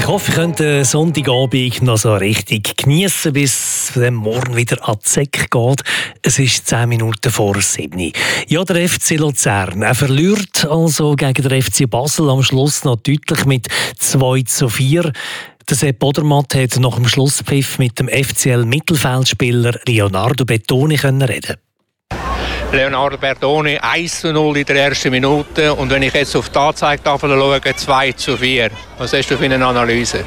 hoffe, ihr könnt den Sonntagabend noch so richtig geniessen, bis es morgen wieder an die Säcke geht. Es ist 10 Minuten vor 7. Ja, der FC Luzern verliert also gegen den FC Basel am Schluss noch deutlich mit 2:4. Der Sepp Odermatt hat nach dem Schlusspfiff mit dem FCL-Mittelfeldspieler Leonardo Bertoni reden. Leonardo Bertoni 1:0 in der ersten Minute und wenn ich jetzt auf die Anzeigetafel schaue, 2:4. Was hast du für eine Analyse?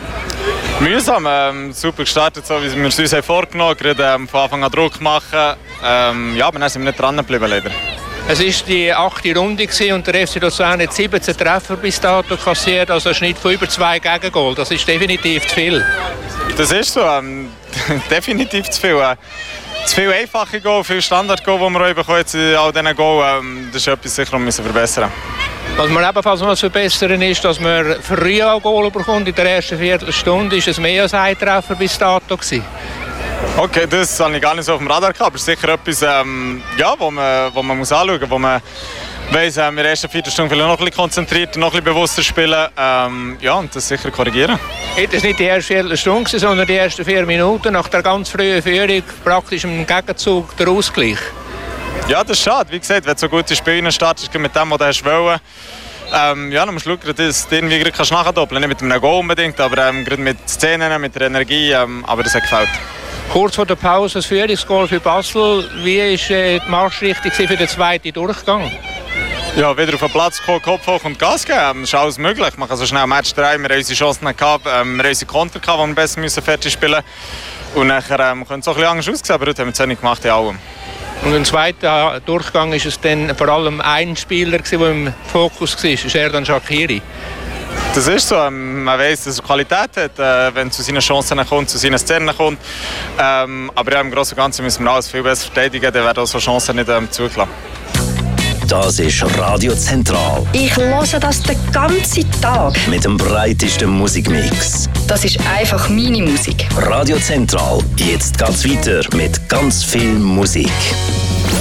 Mühsam, super gestartet, so wie wir es uns vorgenommen haben, gerade von Anfang an Druck machen. Aber dann sind wir nicht dran geblieben, leider. Es war die 8. Runde und der FC Luzern hat 17 Treffer bis dato kassiert, also ein Schnitt von über 2 Gegengol. Das ist definitiv zu viel. Das ist so, definitiv zu viel. Zu viel einfache Goal, viel Standard-Goal, die wir bekommen jetzt in all diesen Goal, das ist etwas sicher, was wir verbessern müssen. Was wir ebenfalls noch zu verbessern ist, dass man früh auch Goal bekommt. In der ersten Viertelstunde war es mehr als ein Treffer bis dato. Okay, das habe ich gar nicht so auf dem Radar gehabt, aber es ist sicher etwas, wo man muss anschauen muss, wo man weiss, in der ersten Viertelstunde vielleicht noch ein bisschen konzentrierter, noch ein bisschen bewusster spielen, und das sicher korrigieren. Es war nicht die erste Viertelstunde, sondern die ersten 4 Minuten nach der ganz frühen Führung, praktisch im Gegenzug der Ausgleich. Ja, das ist schade. Wie gesagt, wenn du so gute Spiele startest mit dem, was du hast wollen, dann musst du schauen, dass du irgendwie nachdoppeln. Nicht mit einem Goal unbedingt, aber gerade mit Szenen, mit der Energie, aber das hat gefällt. Kurz vor der Pause das Führungsgoal für Basel. Wie war die Marschrichtung für den zweiten Durchgang? Ja, wieder auf den Platz kommen, Kopf hoch und Gas geben. Das ist alles möglich. Man kann so schnell Match 3, wir haben unsere Chancen gehabt, wir haben unsere Konter gehabt, die wir besser fertig spielen müssen. Und nachher könnte es auch ein bisschen anders aussehen, aber heute haben wir es nicht gemacht in allem. Und im zweiten Durchgang war es dann vor allem ein Spieler, der im Fokus war, Xherdan Shaqiri. Das ist so. Man weiss, dass er Qualität hat, wenn es zu seinen Chancen kommt, zu seinen Szenen kommt. Aber im Großen und Ganzen müssen wir alles viel besser verteidigen, dann werden so Chancen nicht zugelassen. Das ist Radio Zentral. Ich höre das den ganzen Tag. Mit dem breitesten Musikmix. Das ist einfach meine Musik. Radio Zentral. Jetzt geht's weiter mit ganz viel Musik.